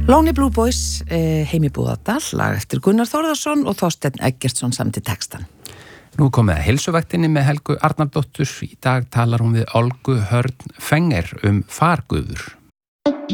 Lonely Blue Boys, Heimi Búðardal, lag eftir Gunnar Þórðarsson og Þorsteinn Eggertsson samdi textan. Nú komið að heilsuvaktinni með Helgu Arnardóttur. Í dag talar hún við Olgu Hörn Fenger farguður.